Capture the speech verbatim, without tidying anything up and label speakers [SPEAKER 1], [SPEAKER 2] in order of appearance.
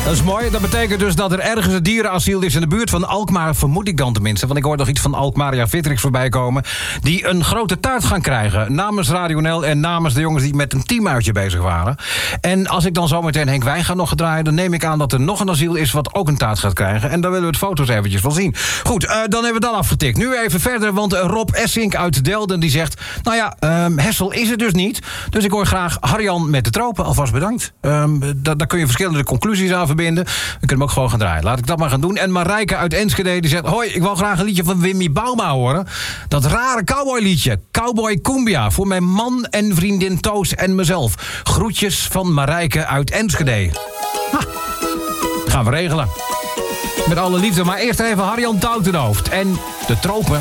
[SPEAKER 1] Dat is mooi. Dat betekent dus dat er ergens een dierenasiel is in de buurt van Alkmaar. Vermoed ik dan tenminste. Want ik hoor nog iets van Alkmaria Vitrix voorbij komen. Die een grote taart gaan krijgen. Namens Radio N L en namens de jongens die met een teamuitje bezig waren. En als ik dan zometeen Henk Wijn ga nog draaien, dan neem ik aan dat er nog een asiel is wat ook een taart gaat krijgen. En dan willen we de foto's eventjes wel zien. Goed, uh, dan hebben we dat afgetikt. Nu even verder, want Rob Essink uit Delden die zegt, nou ja, um, Hessel is het dus niet. Dus ik hoor graag Harjan met de tropen. Alvast bedankt. Um, da- daar kun je verschillende conclusies aan verbinden. We kunnen hem ook gewoon gaan draaien. Laat ik dat maar gaan doen. En Marijke uit Enschede die zegt, hoi, ik wil graag een liedje van Wimmy Bauma horen. Dat rare cowboyliedje. Cowboy Cumbia. Voor mijn man en vriendin Toos en mezelf. Groetjes van Marijke uit Enschede. Ha, gaan we regelen. Met alle liefde. Maar eerst even Harjan Tautenhoofd. En de tropen.